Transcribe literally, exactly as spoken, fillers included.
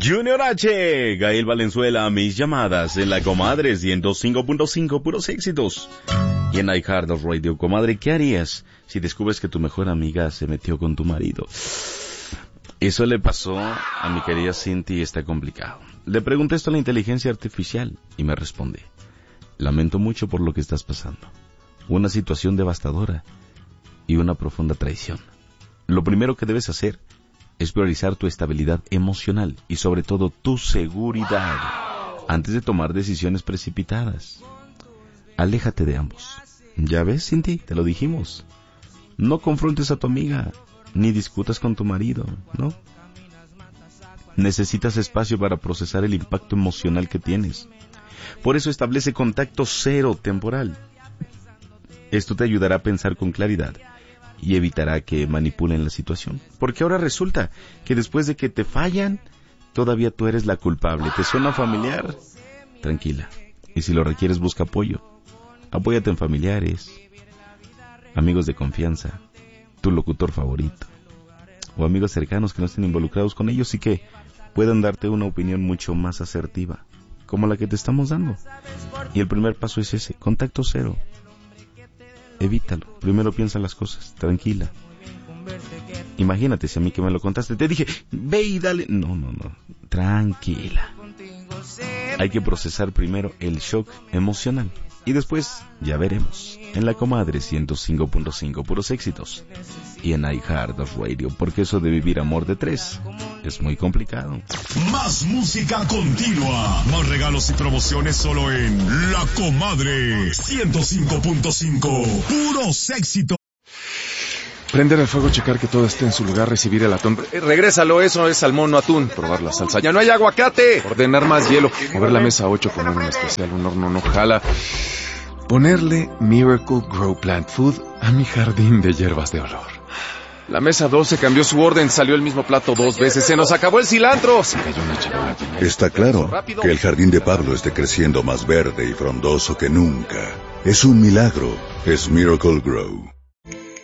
Junior H, Gael Valenzuela, Mis Llamadas en la Comadre ciento cinco punto cinco, puros éxitos. Y en iHeartRadio, comadre, ¿qué harías si descubres que tu mejor amiga se metió con tu marido? Eso le pasó a mi querida Cindy y está complicado. Le pregunté esto a la inteligencia artificial y me responde: lamento mucho por lo que estás pasando. Una situación devastadora y una profunda traición. Lo primero que debes hacer es priorizar tu estabilidad emocional y sobre todo tu seguridad antes de tomar decisiones precipitadas. Aléjate de ambos. Ya ves, Cindy, te lo dijimos. No confrontes a tu amiga, ni discutas con tu marido, ¿no? Necesitas espacio para procesar el impacto emocional que tienes. Por eso establece contacto cero temporal. Esto te ayudará a pensar con claridad y evitará que manipulen la situación. Porque ahora resulta que después de que te fallan, todavía tú eres la culpable. ¿Te suena familiar? Tranquila. Y si lo requieres, busca apoyo. Apóyate en familiares, amigos de confianza, tu locutor favorito, o amigos cercanos que no estén involucrados con ellos y que puedan darte una opinión mucho más asertiva, como la que te estamos dando. Y el primer paso es ese, contacto cero. Evítalo, primero piensa las cosas, tranquila. Imagínate si a mí que me lo contaste, te dije, ve y dale. No, no, no, tranquila. Hay que procesar primero el shock emocional. Y después, ya veremos, en la Comadre ciento cinco punto cinco, puros éxitos. Y en iHeartRadio, porque eso de vivir amor de tres es muy complicado. Más música continua, más regalos y promociones solo en La Comadre ciento cinco punto cinco, puros éxitos. Prender el fuego, checar que todo esté en su lugar, recibir el atún. Eh, regrésalo, eso es salmón, no atún. Probar la salsa. ¡Ya no hay aguacate! Ordenar más hielo. Mover la mesa ocho con un especial, un horno no jala. Ponerle Miracle Grow Plant Food a mi jardín de hierbas de olor. La mesa doce cambió su orden, salió el mismo plato dos veces. ¡Se nos acabó el cilantro! Se cayó una charola. Está claro que el jardín de Pablo esté creciendo más verde y frondoso que nunca. Es un milagro. Es Miracle Grow.